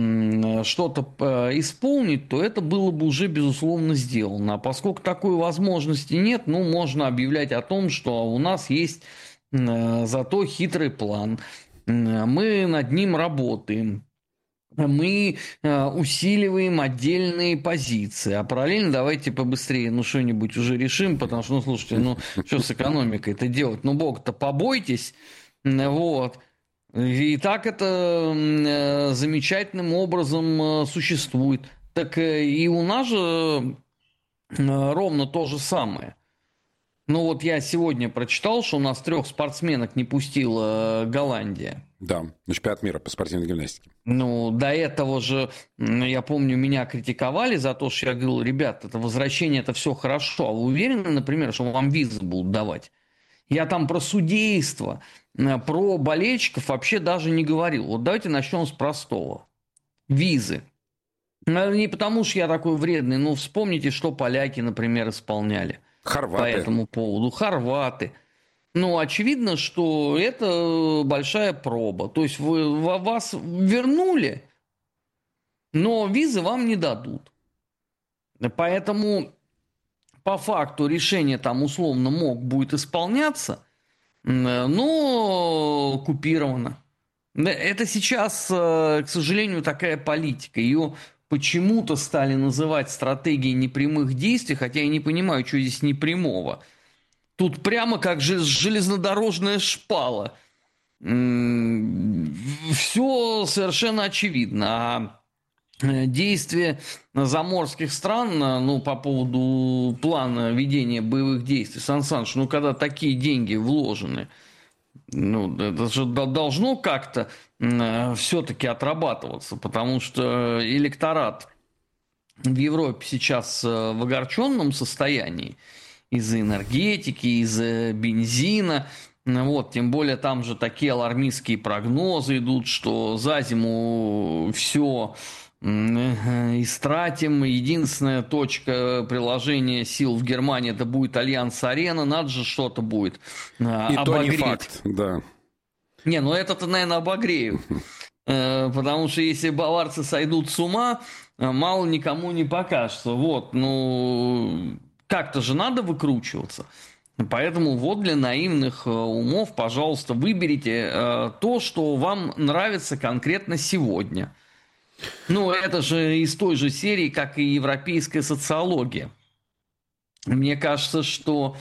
что-то исполнить, то это было бы уже, безусловно, сделано. А поскольку такой возможности нет, ну, можно объявлять о том, что у нас есть зато хитрый план. Мы над ним работаем. Мы э, усиливаем отдельные позиции, а параллельно давайте побыстрее, ну, что-нибудь уже решим, потому что, ну, слушайте, ну, что с экономикой-то делать? Ну, Бог-то побойтесь, вот. И так это э, замечательным образом э, существует. Так э, и у нас же э, ровно то же самое. Ну, вот я сегодня прочитал, что у нас трех спортсменок не пустила Голландия. Да, на чемпионат мира по спортивной гимнастике. Ну, до этого же, я помню, меня критиковали за то, что я говорил, ребят, это возвращение, это все хорошо. А вы уверены, например, что вам визы будут давать? Я там про судейство, про болельщиков вообще даже не говорил. Вот давайте начнем с простого. Визы. Не потому, что я такой вредный, но вспомните, что поляки, например, исполняли. Хорваты. По этому поводу. Хорваты. Ну, очевидно, что это большая проба. То есть вы, вас вернули, но визы вам не дадут. Поэтому по факту решение там условно мог будет исполняться, но купировано. Это сейчас, к сожалению, такая политика. Ее почему-то стали называть стратегией непрямых действий, хотя я не понимаю, что здесь непрямого. Тут прямо как же железнодорожная шпала. Все совершенно очевидно. А действия заморских стран, ну, по поводу плана ведения боевых действий, Сан Саныч, ну, когда такие деньги вложены, ну, это же должно как-то все-таки отрабатываться, потому что электорат в Европе сейчас в огорченном состоянии из-за энергетики, из-за бензина. Вот, тем более там же такие алармистские прогнозы идут, что за зиму все истратим. Единственная точка приложения сил в Германии это будет Альянс-Арена. Надо же что-то будет И обогреть. то не факт, да. Не, ну это-то, наверное, обогреют. Потому что если баварцы сойдут с ума, мало никому не покажется. Вот, ну, как-то же надо выкручиваться. Поэтому вот для наивных умов, пожалуйста, выберите э, то, что вам нравится конкретно сегодня. Ну, это же из той же серии, как и европейская социология. Мне кажется, что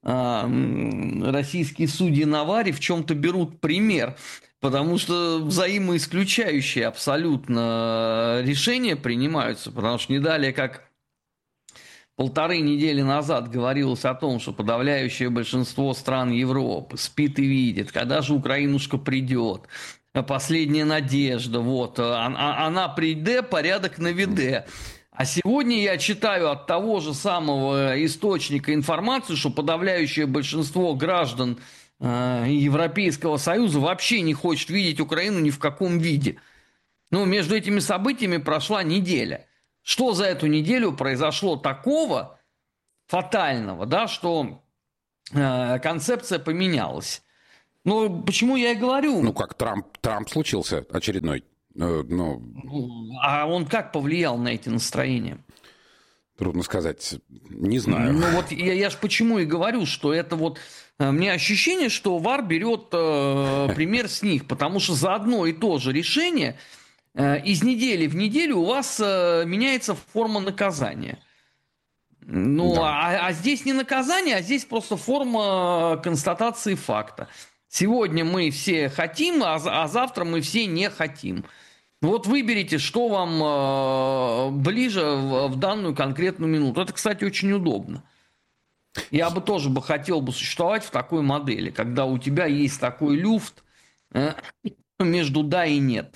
э, российские судьи Навари в чем-то берут пример, потому что взаимоисключающие абсолютно решения принимаются, потому что не далее, как полторы недели назад говорилось о том, что подавляющее большинство стран Европы спит и видит, когда же Украинушка придет. Последняя надежда, вот, она придет, порядок наведе. А сегодня я читаю от того же самого источника информацию, что подавляющее большинство граждан э, Европейского Союза вообще не хочет видеть Украину ни в каком виде. Ну, между этими событиями прошла неделя. Что за эту неделю произошло такого фатального, да, что э, концепция поменялась? Ну, почему я и говорю? Ну, как Трамп, Трамп случился очередной. Э, ну... А он как повлиял на эти настроения? Трудно сказать. Не знаю. Ну, вот я, я же почему и говорю, что это вот... Мне ощущение, что ВАР берет э, пример с них, потому что за одно и то же решение... Из недели в неделю у вас э, меняется форма наказания. Ну, да. а, а здесь не наказание, а здесь просто форма констатации факта. Сегодня мы все хотим, а, а завтра мы все не хотим. Вот выберите, что вам э, ближе в, в данную конкретную минуту. Это, кстати, очень удобно. Я бы тоже бы хотел бы существовать в такой модели, когда у тебя есть такой люфт э, между да и нет.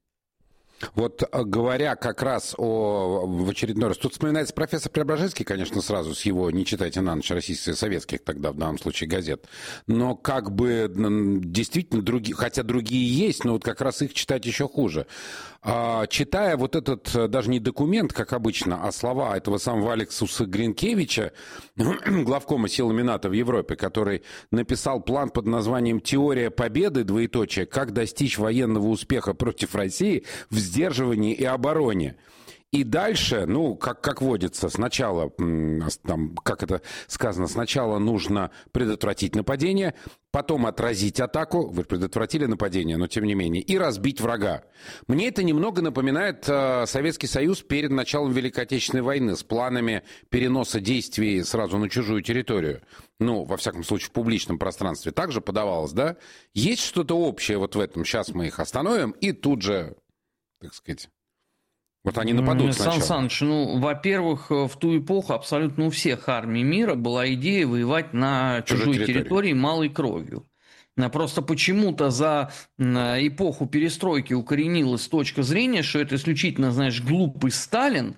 Вот говоря как раз о, в очередной раз, тут вспоминается профессор Преображенский, конечно, сразу с его «Не читайте на ночь» российских, советских тогда, в данном случае, газет. Но как бы действительно другие, хотя другие есть, но вот как раз их читать еще хуже. А, читая вот этот, даже не документ, как обычно, а слова этого самого Алексуса Гринкевича, главкома силами НАТО в Европе, который написал план под названием «Теория победы, двоеточие, как достичь военного успеха против России в сдерживании и обороне». И дальше, ну, как, как водится, сначала, там, как это сказано, сначала нужно предотвратить нападение, потом отразить атаку, вы предотвратили нападение, но тем не менее, и разбить врага. Мне это немного напоминает э, Советский Союз перед началом Великой Отечественной войны с планами переноса действий сразу на чужую территорию. Ну, во всяком случае, в публичном пространстве также подавалось, да? Есть что-то общее вот в этом, сейчас мы их остановим, и тут же, так сказать... Вот они нападут сначала. Сан Саныч, ну, во-первых, в ту эпоху абсолютно у всех армий мира была идея воевать на чужой, чужой территории. территории малой кровью. Просто почему-то за эпоху перестройки укоренилась точка зрения, что это исключительно, знаешь, глупый Сталин,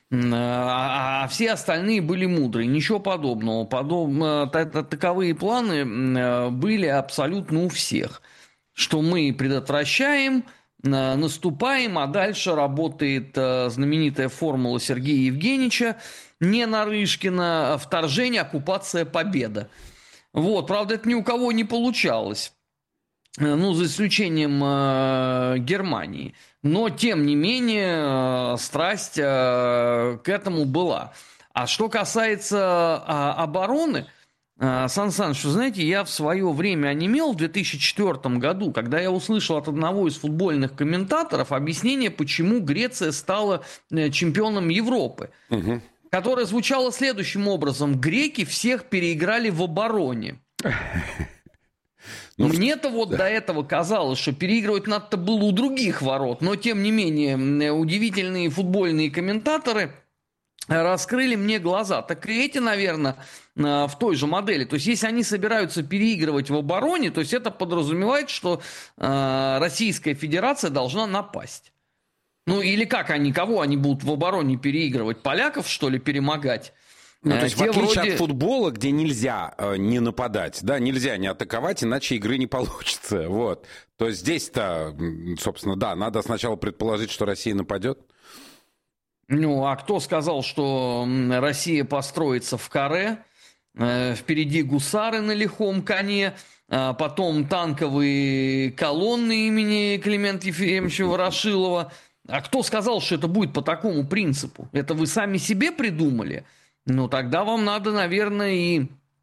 а все остальные были мудрые. Ничего подобного. Подоб... Таковые планы были абсолютно у всех. Что мы предотвращаем... наступаем, а дальше работает э, знаменитая формула Сергея Евгеньевича, не Нарышкина, вторжение, оккупация, победа. Вот, правда, это ни у кого не получалось, ну, за исключением э, Германии. Но, тем не менее, э, страсть э, к этому была. А что касается э, обороны, Сан Саныч, вы знаете, я в свое время онемел в две тысячи четвёртом году, когда я услышал от одного из футбольных комментаторов объяснение, почему Греция стала чемпионом Европы, угу. которое звучало следующим образом. Греки всех переиграли в обороне. Ну, Мне-то вот да. до этого казалось, что переигрывать надо было у других ворот, но тем не менее удивительные футбольные комментаторы раскрыли мне глаза. Так и эти, наверное, в той же модели. То есть, если они собираются переигрывать в обороне, то есть это подразумевает, что э, Российская Федерация должна напасть. Ну, или как они, кого они будут в обороне переигрывать? Поляков, что ли, перемогать? Ну, то есть, Те в отличие вроде... от футбола, где нельзя э, не нападать, да, нельзя не атаковать, иначе игры не получится. Вот. То есть, здесь-то, собственно, да, надо сначала предположить, что Россия нападет. Ну, а кто сказал, что Россия построится в каре? Э, впереди гусары на лихом коне, э, потом танковые колонны имени Климента Ефремовича Ворошилова. А кто сказал, что это будет по такому принципу? Это вы сами себе придумали? Ну, тогда вам надо, наверное, и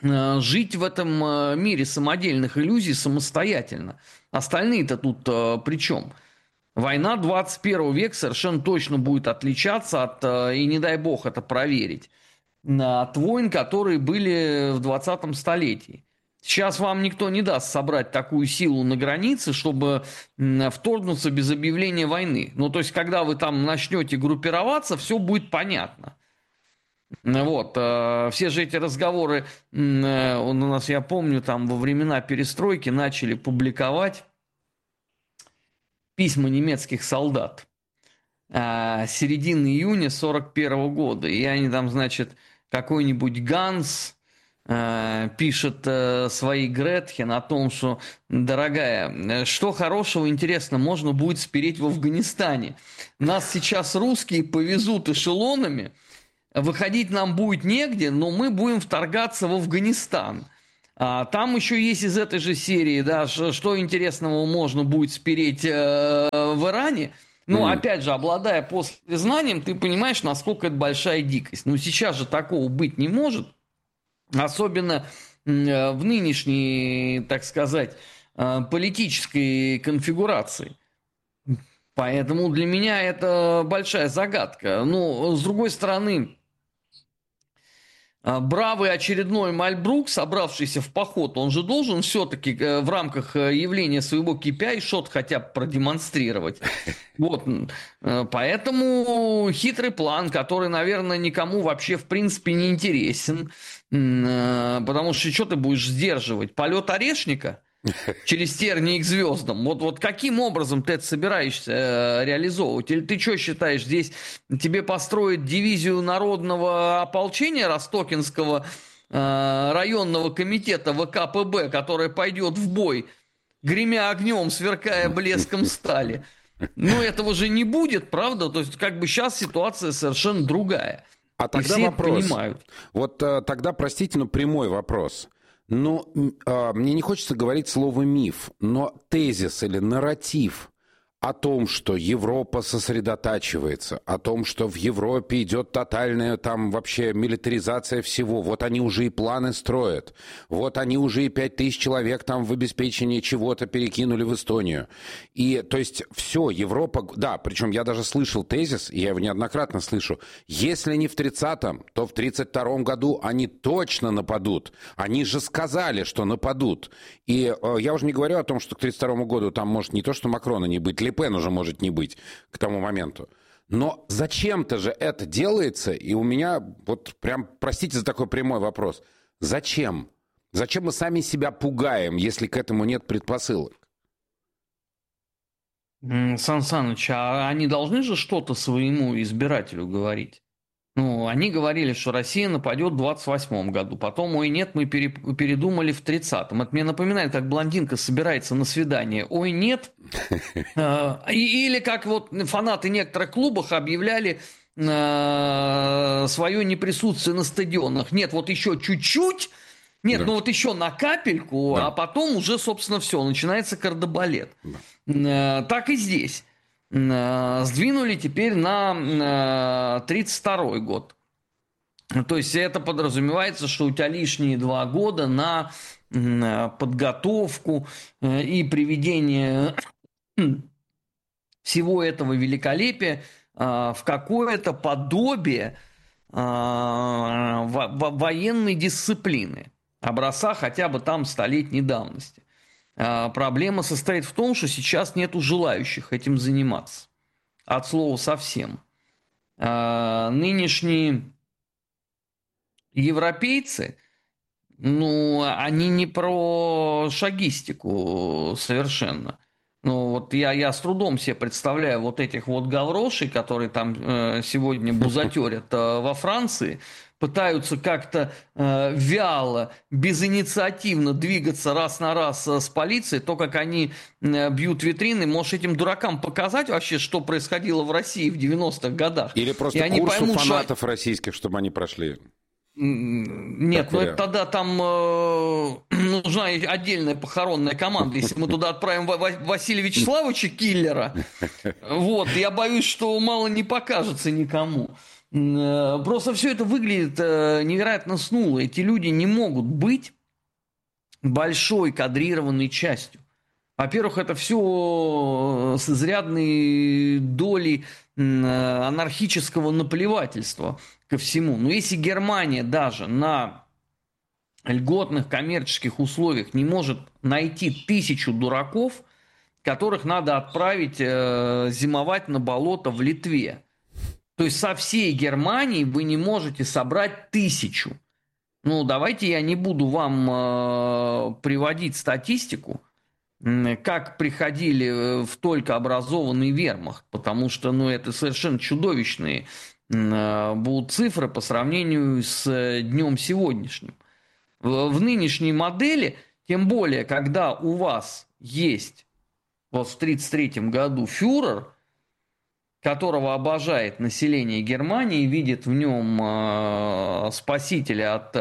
жить в этом мире самодельных иллюзий самостоятельно. Остальные-то тут при чем? Война двадцать первого века совершенно точно будет отличаться от, и не дай бог это проверить, от войн, которые были в двадцатом столетии. Сейчас вам никто не даст собрать такую силу на границе, чтобы вторгнуться без объявления войны. Ну, то есть, когда вы там начнете группироваться, все будет понятно. Вот. Все же эти разговоры у нас, я помню, там во времена перестройки начали публиковать письма немецких солдат с середины июня сорок первого года. И они там, значит, какой-нибудь Ганс пишет своей Гретхен о том, что, дорогая, что хорошего, интересно, можно будет спереть в Афганистане. Нас сейчас русские повезут эшелонами, выходить нам будет негде, но мы будем вторгаться в Афганистан. А там еще есть из этой же серии, да, что интересного можно будет спереть э, в Иране. Ну, mm. опять же, обладая послезнанием, ты понимаешь, насколько это большая дикость. Ну, сейчас же такого быть не может. Особенно э, в нынешней, так сказать, э, политической конфигурации. Поэтому для меня это большая загадка. Но, с другой стороны, бравый очередной Мальбрук, собравшийся в поход, он же должен все-таки в рамках явления своего кей пи ай что-то хотя бы продемонстрировать. Вот. Поэтому хитрый план, который, наверное, никому вообще в принципе не интересен. Потому что что ты будешь сдерживать? Полет орешника через тернии к звездам? Вот, вот каким образом ты это собираешься э, реализовывать? Или ты что считаешь, здесь тебе построить дивизию народного ополчения Ростокинского э, районного комитета вэ ка пэ бэ, которая пойдет в бой, гремя огнем, сверкая блеском стали? Ну, этого же не будет, правда? То есть, как бы сейчас ситуация совершенно другая. А тогда все вопрос. Это понимают. Вот тогда, простите, но прямой вопрос. Ну, э, мне не хочется говорить слово «миф», но тезис или нарратив о том, что Европа сосредотачивается, о том, что в Европе идет тотальная там вообще милитаризация всего. Вот они уже и планы строят. Вот они уже и пять тысяч человек там в обеспечении чего-то перекинули в Эстонию. И, то есть, все, Европа... Да, причем я даже слышал тезис, и я его неоднократно слышу, если не в тридцатом, то в тридцать втором году они точно нападут. Они же сказали, что нападут. И э, я уже не говорю о том, что к тридцать второму году там может не то, что Макрона не быть, Ле Пен уже может не быть к тому моменту. Но зачем-то же это делается, и у меня вот прям, простите за такой прямой вопрос, зачем? Зачем мы сами себя пугаем, если к этому нет предпосылок? Сан Саныч, а они должны же что-то своему избирателю говорить? Ну, они говорили, что Россия нападет в двадцать восьмом году. Потом, ой, нет, мы пере, передумали в тридцатом. Это мне напоминает, как блондинка собирается на свидание. Ой, нет. Или как вот фанаты некоторых клубов объявляли свое неприсутствие на стадионах. Нет, вот еще чуть-чуть. Нет, да. ну вот еще на капельку, да. а потом уже, собственно, все, начинается кардебалет. Да. Так и здесь. Сдвинули теперь на тридцать второй год. То есть это подразумевается, что у тебя лишние два года на подготовку и приведение всего этого великолепия в какое-то подобие военной дисциплины, образца хотя бы там столетней давности. Проблема состоит в том, что сейчас нету желающих этим заниматься. От слова совсем. Нынешние европейцы, ну, они не про шагистику совершенно. Ну, вот я, я с трудом себе представляю вот этих вот гаврошей, которые там э, сегодня бузатерят э, во Франции, пытаются как-то э, вяло, безинициативно двигаться раз на раз с полицией, то, как они э, бьют витрины, можешь этим дуракам показать вообще, что происходило в России в девяностых годах. Или просто и курсу поймут, фанатов что... российских, чтобы они прошли. Нет, так ну это тогда там э, нужна отдельная похоронная команда. Если мы туда отправим Василия Вячеславовича Киллера, вот, я боюсь, что мало не покажется никому. Просто все это выглядит невероятно снуло. Эти люди не могут быть большой кадрированной частью. Во-первых, это все с изрядной долей анархического наплевательства ко всему. Но если Германия даже на льготных коммерческих условиях не может найти тысячу дураков, которых надо отправить э, зимовать на болото в Литве, то есть со всей Германии вы не можете собрать тысячу. Ну, давайте я не буду вам э, приводить статистику, э, как приходили в только образованный вермахт, потому что, ну, это совершенно чудовищные э, будут цифры по сравнению с э, днем сегодняшним. В, в нынешней модели, тем более, когда у вас есть вот в тридцать третьем году фюрер, которого обожает население Германии, видит в нем э, спасителя от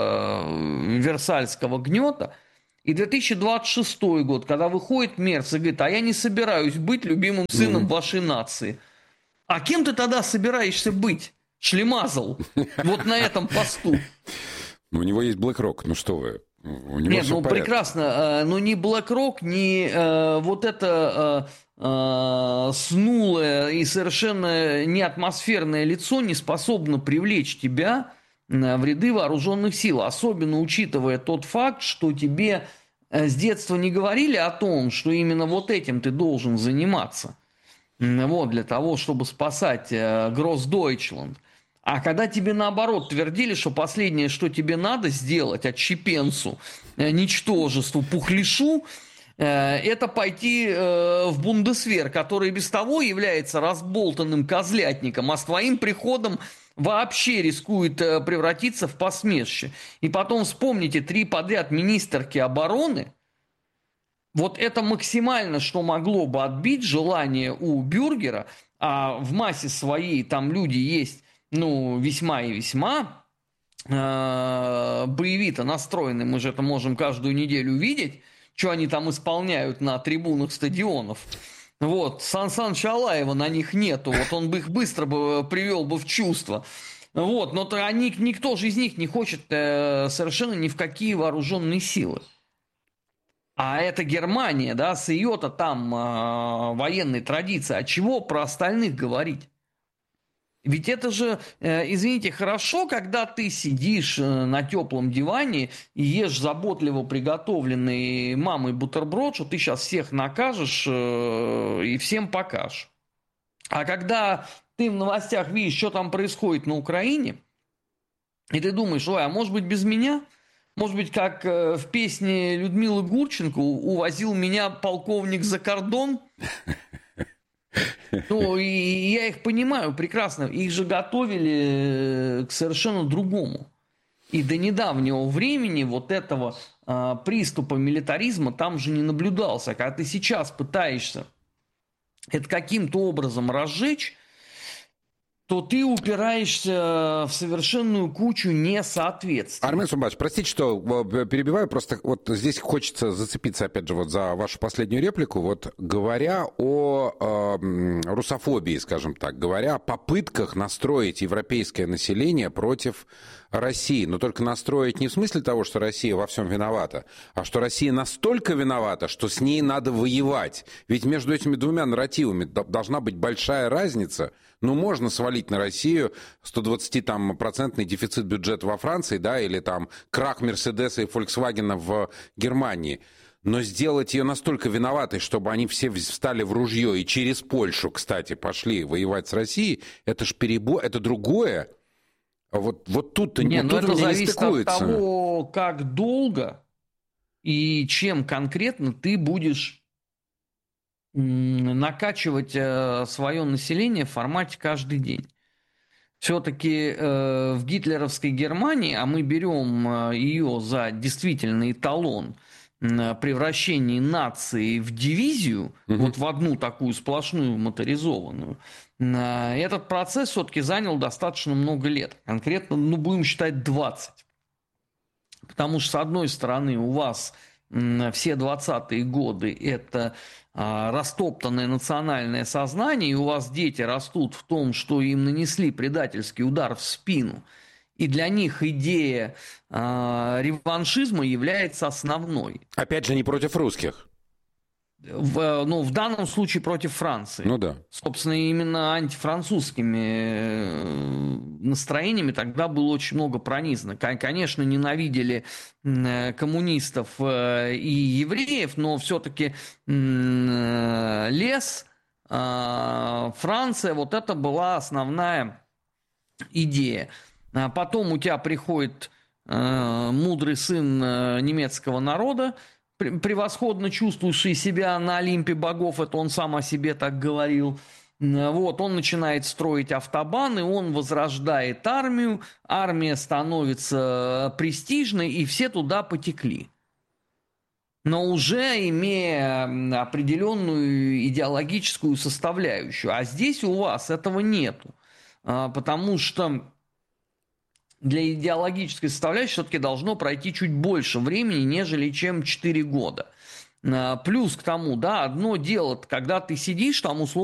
э, Версальского гнета. И две тысячи двадцать шестой год, когда выходит Мерц и говорит, а я не собираюсь быть любимым сыном mm-hmm. вашей нации. А кем ты тогда собираешься быть? Шлемазл. Вот на этом посту. У него есть BlackRock, ну что вы. У него Нет, ну прекрасно. Но ни BlackRock, ни э, вот это э, э, снулое и совершенно не атмосферное лицо не способно привлечь тебя в ряды вооруженных сил. Особенно учитывая тот факт, что тебе с детства не говорили о том, что именно вот этим ты должен заниматься. Вот, для того, чтобы спасать э, Гроссдойчланд. А когда тебе, наоборот, твердили, что последнее, что тебе надо сделать отщепенцу, э, ничтожеству, пухляшу, э, это пойти э, в Бундесвер, который без того является разболтанным козлятником, а с твоим приходом вообще рискует э, превратиться в посмешище. И потом вспомните три подряд министерки обороны. Вот это максимально, что могло бы отбить желание у бюргера, а в массе своей там люди есть, ну, весьма и весьма э, боевито настроены. Мы же это можем каждую неделю видеть, что они там исполняют на трибунах стадионов. Вот, Сан Саныча Алаева на них нету, вот он бы их быстро бы привел бы в чувство. Вот, но то они, никто же из них не хочет э, совершенно ни в какие вооруженные силы. А это Германия, да, с ее-то там э, военной традицией. А чего про остальных говорить? Ведь это же, э, извините, хорошо, когда ты сидишь э, на теплом диване и ешь заботливо приготовленный мамой бутерброд, что ты сейчас всех накажешь э, и всем покажешь. А когда ты в новостях видишь, что там происходит на Украине, и ты думаешь, ой, а может быть без меня? Может быть, как э, в песне Людмилы Гурченко «Увозил меня полковник за кордон». Ну, и я их понимаю прекрасно. Их же готовили к совершенно другому. И до недавнего времени вот этого э, приступа милитаризма там же не наблюдался. Когда ты сейчас пытаешься это каким-то образом разжечь, то ты упираешься в совершенную кучу несоответствий. Армен Сумбатович, простите, что перебиваю, просто вот здесь хочется зацепиться, опять же, вот за вашу последнюю реплику. Вот говоря о э, русофобии, скажем так, говоря о попытках настроить европейское население против России, но только настроить не в смысле того, что Россия во всем виновата, а что Россия настолько виновата, что с ней надо воевать. Ведь между этими двумя нарративами должна быть большая разница. Ну, можно свалить на Россию сто двадцать процентный дефицит бюджета во Франции, да, или там крах Мерседеса и Фольксвагена в Германии. Но сделать ее настолько виноватой, чтобы они все встали в ружье и через Польшу, кстати, пошли воевать с Россией, это ж перебор, это другое. Вот, вот тут-то не, вот тут это зависит не стыкуется. От того, как долго и чем конкретно ты будешь накачивать э, свое население в формате каждый день. Все-таки э, в гитлеровской Германии, а мы берем э, ее за действительно эталон э, превращения нации в дивизию, mm-hmm. вот в одну такую сплошную моторизованную, э, этот процесс все-таки занял достаточно много лет. Конкретно, ну, будем считать двадцать. Потому что, с одной стороны, у вас все двадцатые годы это растоптанное национальное сознание, и у вас дети растут в том, что им нанесли предательский удар в спину, и для них идея реваншизма является основной. Опять же, не против русских. В, ну, в данном случае против Франции. Ну да. Собственно, именно антифранцузскими настроениями тогда было очень много пронизано. Конечно, ненавидели коммунистов и евреев, но все-таки лес, Франция, вот это была основная идея. Потом у тебя приходит мудрый сын немецкого народа, превосходно чувствующий себя на Олимпе богов, это он сам о себе так говорил. Вот, он начинает строить автобаны, он возрождает армию, армия становится престижной, и все туда потекли. Но уже имея определенную идеологическую составляющую. А здесь у вас этого нету. Потому что для идеологической составляющей все-таки должно пройти чуть больше времени, нежели чем четыре года. Плюс к тому, да, одно дело, когда ты сидишь там условно